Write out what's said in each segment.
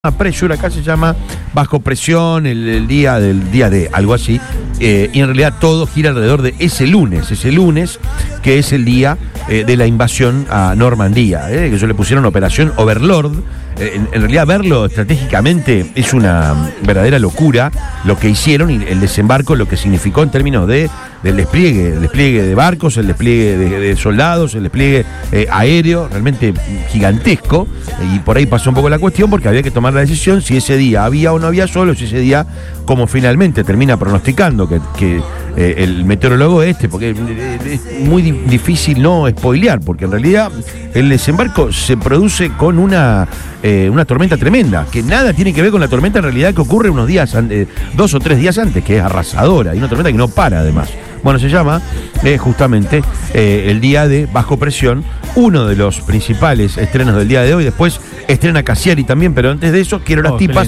Pressure, acá se llama Bajo Presión, el día de algo así, y en realidad todo gira alrededor de ese lunes que es el día de la invasión a Normandía, que ellos le pusieron Operación Overlord. En realidad verlo estratégicamente es una verdadera locura lo que hicieron, y el desembarco, lo que significó en términos del despliegue de barcos, el despliegue de soldados, el despliegue aéreo, realmente gigantesco. Y por ahí pasó un poco la cuestión, porque había que tomar la decisión si ese día había o no había sol, o si ese día, como finalmente termina pronosticando que el meteorólogo porque es muy difícil no spoilear, porque en realidad el desembarco se produce con una tormenta tremenda, que nada tiene que ver con la tormenta en realidad que ocurre unos días, 2 o 3 días antes, que es arrasadora, y una tormenta que no para además. Bueno, se llama justamente el día de Bajo Presión, uno de los principales estrenos del día de hoy. Después estrena Cassiari también, pero antes de eso quiero las tipas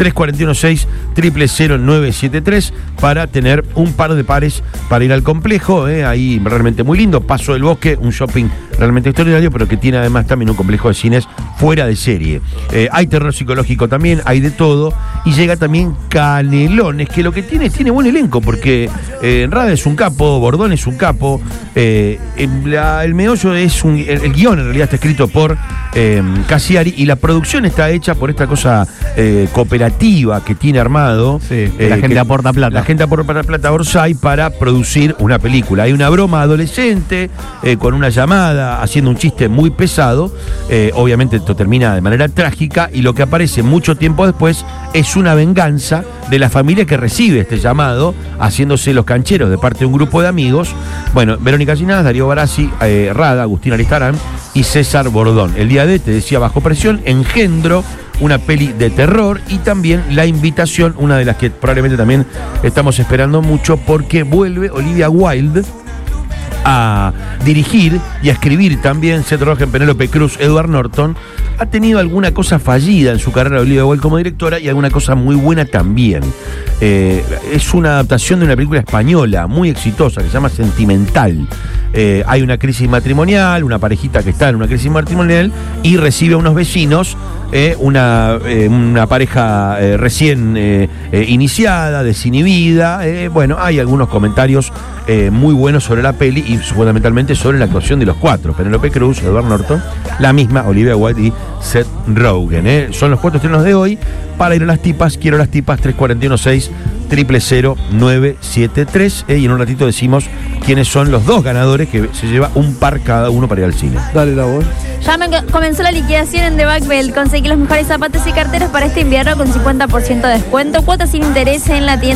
3416-000973 para tener un par de pares para ir al complejo, ahí realmente muy lindo. Paso del Bosque, un shopping realmente extraordinario, pero que tiene además también un complejo de cines fuera de serie. Hay terror psicológico también, hay de todo, y llega también Canelones, que lo que tiene buen elenco, porque Rada es un capo, Bordón es un capo, el meollo es el guión en realidad está escrito por Cassiari, y la producción está hecha por esta cosa cooperativa que tiene armado. Sí, la gente aporta plata. La gente aporta plata a Orsay para producir una película. Hay una broma adolescente con una llamada haciendo un chiste muy pesado. Obviamente esto termina de manera trágica, y lo que aparece mucho tiempo después es una venganza de la familia que recibe este llamado, haciéndose los cancheros de parte de un grupo de amigos. Bueno, Verónica Ginás, Darío Barassi, Rada, Agustín Aristarán y César Bordón. El día de, te decía, Bajo Presión, Engendro, una peli de terror, y también La Invitación, una de las que probablemente también estamos esperando mucho, porque vuelve Olivia Wilde a dirigir y a escribir también. Seth Rogen, Penélope Cruz, Edward Norton. Ha tenido alguna cosa fallida en su carrera Olivia Wilde como directora, y alguna cosa muy buena también. Es una adaptación de una película española muy exitosa que se llama Sentimental. Hay una crisis matrimonial, una parejita que está en una crisis matrimonial y recibe a unos vecinos, una pareja recién iniciada, desinhibida. Bueno, hay algunos comentarios muy buenos sobre la peli, y fundamentalmente sobre la actuación de los cuatro: Penélope Cruz, Edward Norton, la misma Olivia Wilde y Seth Rogen. Son los 4 estrenos de hoy. Para ir a las tipas, quiero las tipas 3416-000973, y en un ratito decimos quiénes son los 2 ganadores, que se lleva un par cada uno para ir al cine. Dale la voz. Ya comenzó la liquidación en The Back Bell. Conseguí los mejores zapatos y carteras para este invierno con 50% de descuento. Cuotas sin interés en la tienda.